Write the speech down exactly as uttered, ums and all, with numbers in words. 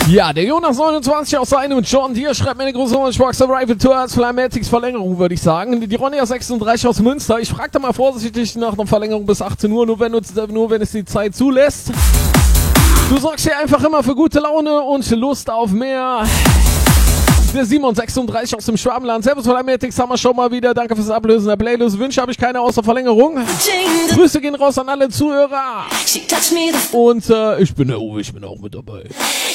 Ja, der Jonas neunundzwanzig aus Seine und John Deere schreibt mir eine große Wunschbox Arrival Tours Flamatics Verlängerung, würde ich sagen. Die Ronja sechsunddreißig aus Münster. Ich fragte mal vorsichtig nach einer Verlängerung bis achtzehn Uhr, nur wenn, nur wenn es die Zeit zulässt. Du sorgst hier einfach immer für gute Laune und Lust auf mehr. Der Simon sechsunddreißig aus dem Schwabenland. Servus Flamatics, haben wir schon mal wieder. Danke fürs Ablösen der Playlist. Wünsche habe ich keine außer Verlängerung. Grüße gehen raus an alle Zuhörer. Und äh, ich bin der Uwe, ich bin auch mit dabei.